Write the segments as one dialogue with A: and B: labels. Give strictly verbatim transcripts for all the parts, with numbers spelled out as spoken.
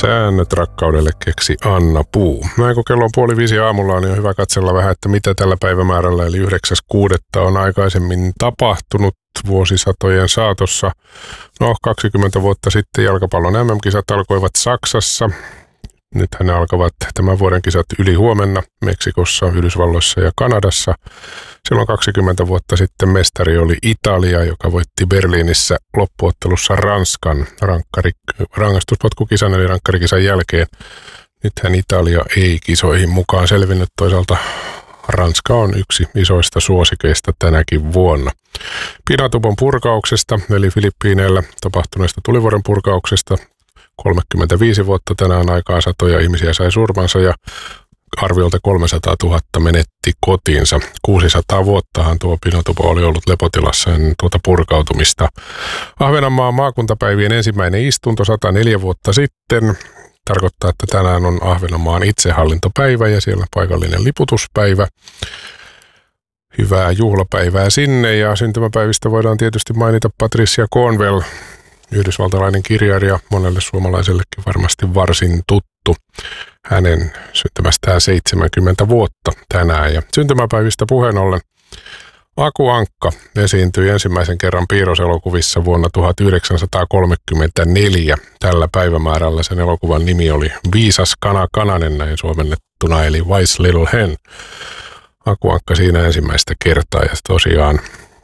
A: Säännöt rakkaudelle keksi Anna Puu. Näin kun kello on puoli viisi aamulla, niin on hyvä katsella vähän, että mitä tällä päivämäärällä eli yhdeksäs kuudetta on aikaisemmin tapahtunut vuosisatojen saatossa. No, kaksikymmentä vuotta sitten jalkapallon M M-kisat alkoivat Saksassa. Nythän ne alkavat tämän vuoden kisat yli huomenna Meksikossa, Yhdysvalloissa ja Kanadassa. Silloin kaksikymmentä vuotta sitten mestari oli Italia, joka voitti Berliinissä loppuottelussa Ranskan rankkari, rangastuspotkukisan eli rankkarikisan jälkeen. Nythän Italia ei kisoihin mukaan selvinnyt. Toisaalta Ranska on yksi isoista suosikeista tänäkin vuonna. Pinatubon purkauksesta eli Filippiineillä tapahtuneesta tulivuoren purkauksesta kolmekymmentäviisi vuotta tänään aikaa satoja ihmisiä sai surmansa ja arviolta kolmesataatuhatta menetti kotinsa. kuusisataa vuottahan tuo Pinatubo oli ollut lepotilassa ennen tuota purkautumista. Ahvenanmaan maakuntapäivien ensimmäinen istunto sata neljä vuotta sitten. Tarkoittaa, että tänään on Ahvenanmaan itsehallintopäivä ja siellä paikallinen liputuspäivä. Hyvää juhlapäivää sinne ja syntymäpäivistä voidaan tietysti mainita Patricia Cornwell, yhdysvaltalainen kirjailija, monelle suomalaisellekin varmasti varsin tuttu. Hänen syntymästään seitsemänkymmentä vuotta tänään. Ja syntymäpäivistä puheen ollen Aku Ankka esiintyi ensimmäisen kerran piirroselokuvissa vuonna tuhatyhdeksänsataakolmekymmentäneljä. Tällä päivämäärällä sen elokuvan nimi oli Viisas kana kananen näin suomennettuna eli Wise Little Hen. Aku Ankka siinä ensimmäistä kertaa ja tosiaan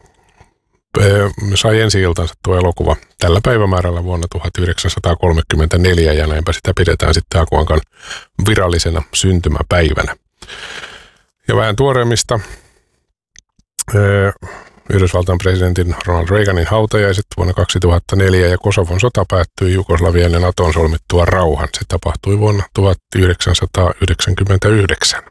A: sai ensi-iltansa tuo elokuva tällä päivämäärällä vuonna tuhatyhdeksänsataakolmekymmentäneljä ja näinpä sitä pidetään sitten Aku Ankan virallisena syntymäpäivänä. Ja vähän tuoreemmista Yhdysvaltain presidentin Ronald Reaganin hautajaiset vuonna kaksituhattaneljä ja Kosovon sota päättyi Jugoslavian ja Naton solmittua rauhan. Se tapahtui vuonna tuhatyhdeksänsataayhdeksänkymmentäyhdeksän.